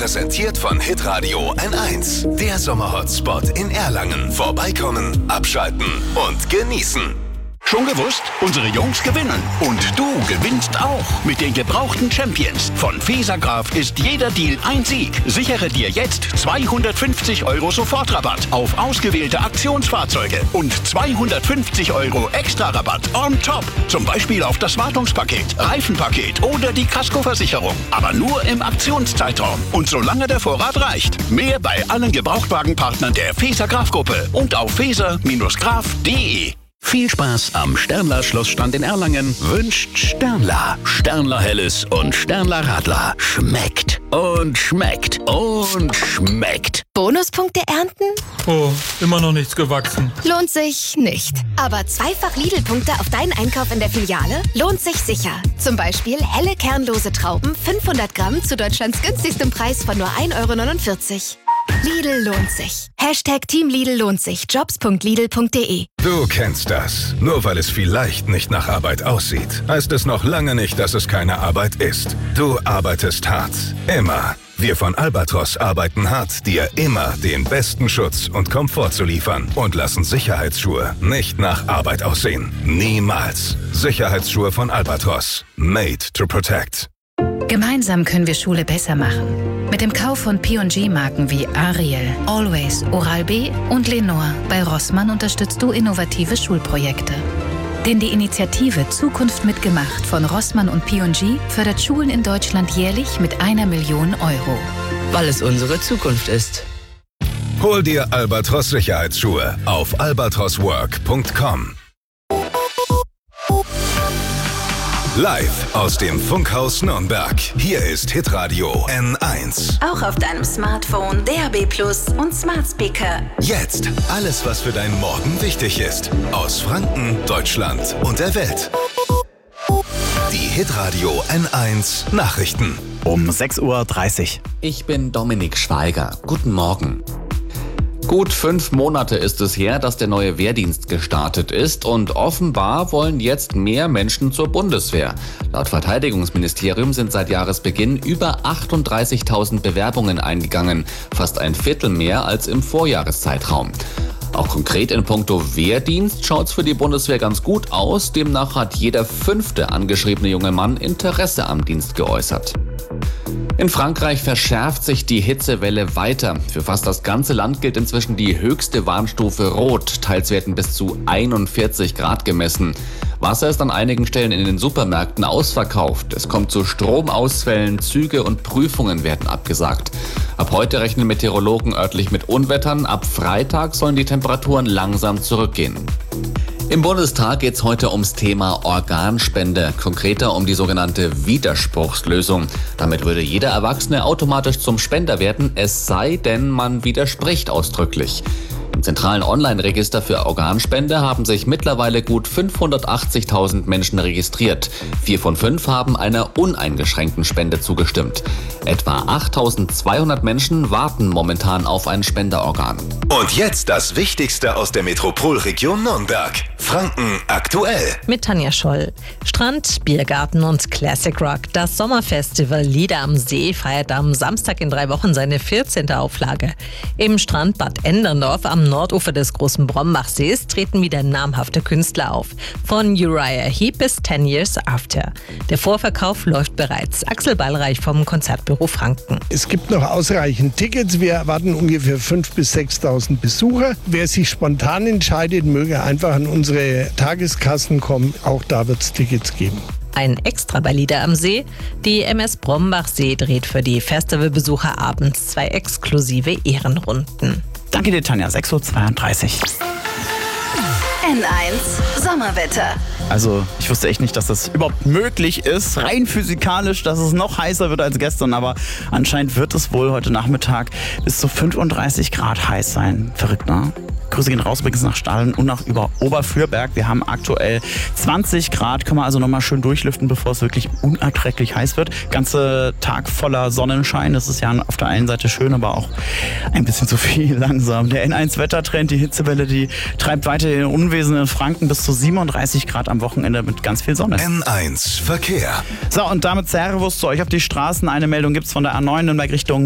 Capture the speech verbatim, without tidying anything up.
Präsentiert von Hitradio N eins. Der Sommerhotspot in Erlangen. Vorbeikommen, abschalten und genießen. Schon gewusst? Unsere Jungs gewinnen. Und du gewinnst auch. Mit den gebrauchten Champions von Fesergraf ist jeder Deal ein Sieg. Sichere dir jetzt zweihundertfünfzig Euro Sofortrabatt auf ausgewählte Aktionsfahrzeuge und zweihundertfünfzig Euro Extra-Rabatt on top. Zum Beispiel auf das Wartungspaket, Reifenpaket oder die Kaskoversicherung. Aber nur im Aktionszeitraum und solange der Vorrat reicht. Mehr bei allen Gebrauchtwagenpartnern der Fesergraf-Gruppe und auf feser graf punkt de. Viel Spaß am Sternler Schlossstand in Erlangen wünscht Sternler. Sternler Helles und Sternler Radler. Schmeckt und schmeckt und schmeckt. Bonuspunkte ernten? Oh, immer noch nichts gewachsen. Lohnt sich nicht. Aber zweifach Lidl-Punkte auf deinen Einkauf in der Filiale lohnt sich sicher. Zum Beispiel helle kernlose Trauben, fünfhundert Gramm zu Deutschlands günstigstem Preis von nur ein Euro neunundvierzig. Lidl lohnt sich. Hashtag Team Lidl lohnt sich. jobs punkt lidl punkt de. Du kennst das. Nur weil es vielleicht nicht nach Arbeit aussieht, heißt es noch lange nicht, dass es keine Arbeit ist. Du arbeitest hart. Immer. Wir von Albatros arbeiten hart, dir immer den besten Schutz und Komfort zu liefern und lassen Sicherheitsschuhe nicht nach Arbeit aussehen. Niemals. Sicherheitsschuhe von Albatros. Made to protect. Gemeinsam können wir Schule besser machen. Mit dem Kauf von P und G-Marken wie Ariel, Always, Oral-B und Lenore bei Rossmann unterstützt du innovative Schulprojekte. Denn die Initiative Zukunft mitgemacht von Rossmann und P und G fördert Schulen in Deutschland jährlich mit einer Million Euro. Weil es unsere Zukunft ist. Hol dir Albatros Sicherheitsschuhe auf albatros work punkt com. Live aus dem Funkhaus Nürnberg. Hier ist Hitradio N eins. Auch auf deinem Smartphone, D A B plus und Smart Speaker. Jetzt alles, was für deinen Morgen wichtig ist. Aus Franken, Deutschland und der Welt. Die Hitradio N eins Nachrichten. Um sechs Uhr dreißig. Ich bin Dominik Schweiger. Guten Morgen. Gut fünf Monate ist es her, dass der neue Wehrdienst gestartet ist und offenbar wollen jetzt mehr Menschen zur Bundeswehr. Laut Verteidigungsministerium sind seit Jahresbeginn über achtunddreißigtausend Bewerbungen eingegangen, fast ein Viertel mehr als im Vorjahreszeitraum. Auch konkret in puncto Wehrdienst schaut's für die Bundeswehr ganz gut aus. Demnach hat jeder fünfte angeschriebene junge Mann Interesse am Dienst geäußert. In Frankreich verschärft sich die Hitzewelle weiter. Für fast das ganze Land gilt inzwischen die höchste Warnstufe Rot. Teils werden bis zu einundvierzig Grad gemessen. Wasser ist an einigen Stellen in den Supermärkten ausverkauft. Es kommt zu Stromausfällen, Züge und Prüfungen werden abgesagt. Ab heute rechnen Meteorologen örtlich mit Unwettern. Ab Freitag sollen die Temperaturen langsam zurückgehen. Im Bundestag geht es heute ums Thema Organspende, konkreter um die sogenannte Widerspruchslösung. Damit würde jeder Erwachsene automatisch zum Spender werden, es sei denn, man widerspricht ausdrücklich. Im zentralen Online-Register für Organspende haben sich mittlerweile gut fünfhundertachtzigtausend Menschen registriert. Vier von fünf haben einer uneingeschränkten Spende zugestimmt. Etwa achttausendzweihundert Menschen warten momentan auf ein Spenderorgan. Und jetzt das Wichtigste aus der Metropolregion Nürnberg. Franken aktuell. Mit Tanja Scholl. Strand, Biergarten und Classic Rock. Das Sommerfestival Lieder am See feiert am Samstag in drei Wochen seine vierzehnte Auflage. Im Strand Bad Enderndorf am Nordufer des großen Brombachsees treten wieder namhafte Künstler auf. Von Uriah Heep bis Ten Years After. Der Vorverkauf läuft bereits. Axel Ballreich vom Konzertbüro Franken. Es gibt noch ausreichend Tickets. Wir erwarten ungefähr fünftausend bis sechstausend Besucher. Wer sich spontan entscheidet, möge einfach an unsere Tageskassen kommen. Auch da wird es Tickets geben. Ein Extra bei Lieder am See. Die M S Brombachsee dreht für die Festivalbesucher abends zwei exklusive Ehrenrunden. Danke dir, Tanja. sechs Uhr zweiunddreißig. N eins Sommerwetter. Also ich wusste echt nicht, dass das überhaupt möglich ist, rein physikalisch, dass es noch heißer wird als gestern, aber anscheinend wird es wohl heute Nachmittag bis zu fünfunddreißig Grad heiß sein. Verrückt, ne? Grüße gehen raus übrigens nach Stahlen und nach über Oberfürberg. Wir haben aktuell zwanzig Grad, können wir also nochmal schön durchlüften, bevor es wirklich unerträglich heiß wird. Ganze Tag voller Sonnenschein, das ist ja auf der einen Seite schön, aber auch ein bisschen zu viel langsam. Der N eins Wettertrend, die Hitzewelle, die treibt weiterhin Unwesen in Franken bis zu siebenunddreißig Grad am Wochenende mit ganz viel Sonne. N eins Verkehr. So, und damit Servus zu euch auf die Straßen. Eine Meldung gibt's von der A neun Nürnberg Richtung